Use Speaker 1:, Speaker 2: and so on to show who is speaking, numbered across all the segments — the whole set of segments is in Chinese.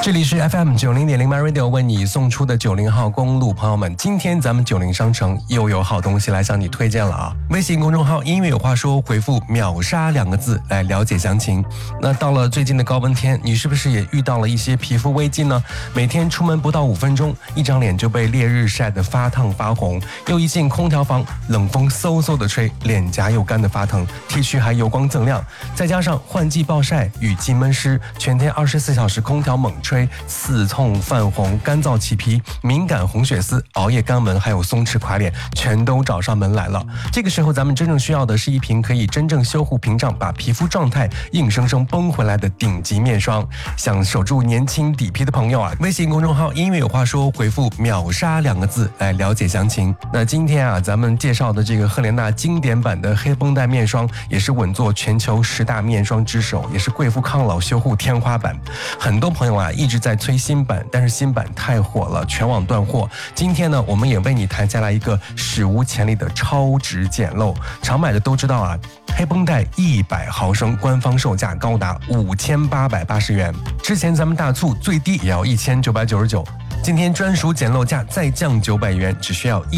Speaker 1: 这里是 FM90.0 MyRadio 为你送出的90号公路朋友们，今天咱们90商城又有好东西来向你推荐了啊！微信公众号音乐有话说，回复秒杀2个字来了解详情。那到了最近的高温天，你是不是也遇到了一些皮肤危机呢？每天出门不到5分钟，一张脸就被烈日晒得发烫发红，又一进空调房，冷风嗖嗖的吹，脸颊又干得发疼，T 恤还油光锃亮，再加上换季暴晒、雨季闷湿，全天24小时空调猛吹，刺痛、泛红、干燥起皮、敏感红血丝、熬夜干纹，还有松弛垮脸，全都找上门来了。这个时候，咱们真正需要的是一瓶可以真正修护屏障，把皮肤状态硬生生崩回来的顶级面霜。想守住年轻底皮的朋友啊，微信公众号音乐有话说，回复秒杀2个字来了解详情。那今天啊，咱们介绍的这个赫莲娜经典版的黑绷带面霜，也是稳坐全球10大面霜之首，也是贵妇抗老修护天花板。很多朋友啊一直在催新版，但是新版太火了，全网断货。今天呢，我们也为你谈下来一个史无前例的超值捡漏。常买的都知道啊，黑绷带100毫升官方售价高达5880元，之前咱们大促最低也要1999。今天专属捡漏价再降900元，只需要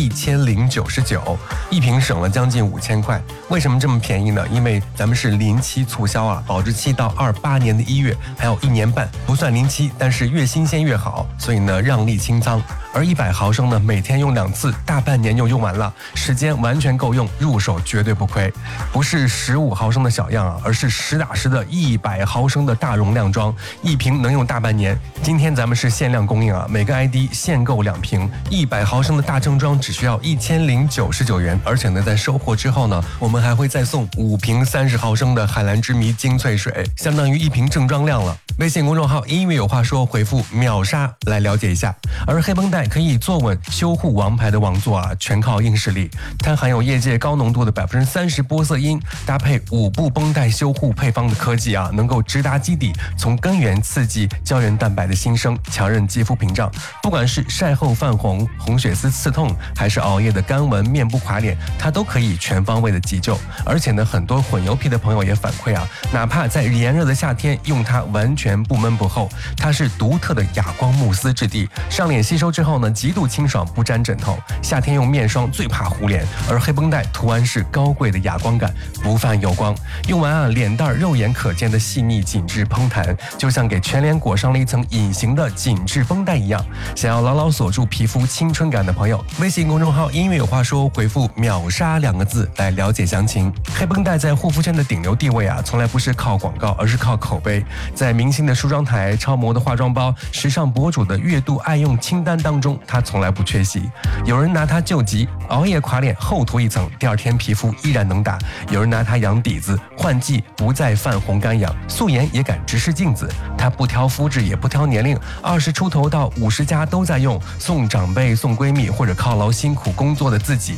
Speaker 1: 1099，一瓶省了将近5000块。为什么这么便宜呢？因为咱们是临期促销啊，保质期到28年的1月，还有1年半，不算临期，但是越新鲜越好，所以呢让利清仓。而100毫升呢，每天用2次，大半年就用完了，时间完全够用，入手绝对不亏。不是15毫升的小样啊，而是实打实的100毫升的大容量装，一瓶能用大半年。今天咱们是限量供应啊，每个ID 限购2瓶，100毫升的大正装只需要1099元，而且呢，在收货之后呢，我们还会再送5瓶30毫升的海蓝之谜精粹水，相当于1瓶正装量了。微信公众号音乐有话说，回复秒杀来了解一下。而黑绷带可以坐稳修护王牌的王座啊，全靠硬实力。它含有业界高浓度的30%玻色因，搭配5步绷带修护配方的科技啊，能够直达基底，从根源刺激胶原蛋白的新生，强韧肌肤屏障。不管是晒后泛红、红血丝刺痛，还是熬夜的干纹、面部垮脸，它都可以全方位的急救。而且呢，很多混油皮的朋友也反馈啊，哪怕在炎热的夏天用它完全不闷不厚。它是独特的哑光慕斯质地，上脸吸收之后呢，极度清爽，不沾枕头。夏天用面霜最怕糊脸，而黑绷带图案是高贵的哑光感，不泛油光。用完啊，脸蛋肉眼可见的细腻紧致蓬弹，就像给全脸裹上了一层隐形的紧致绷带一样。想要牢牢锁住皮肤青春感的朋友，微信公众号音乐有话说，回复秒杀2个字来了解详情。黑绷带在护肤圈的顶流地位啊，从来不是靠广告，而是靠口碑。在明星的梳妆台、超模的化妆包、时尚博主的月度爱用清单当中，它从来不缺席。有人拿它救急，熬夜垮脸厚涂一层，第2天皮肤依然能打；有人拿它养底子，换季不再泛红干痒，素颜也敢直视镜子。它不挑肤质，也不挑年龄，20出头到50加都在用，送长辈、送闺蜜，或者犒劳辛苦工作的自己。